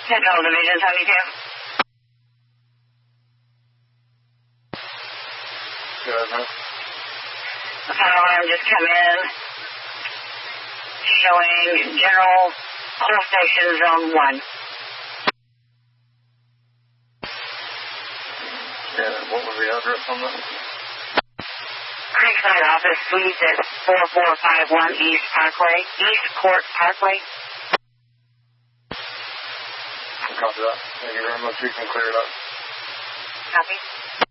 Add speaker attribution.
Speaker 1: Central Division 72.
Speaker 2: Good, man.
Speaker 1: The fire alarm just come in, showing general all station zone 1.
Speaker 2: Yeah, what was the address on that?
Speaker 1: Creekside office, suite at 4451 East Parkway, East Court Parkway.
Speaker 2: Copy that. Thank you very much. You can clear it up.
Speaker 1: Copy.